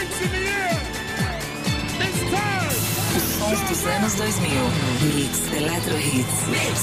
Os sons dos anos 2000. Mix Electro Hits.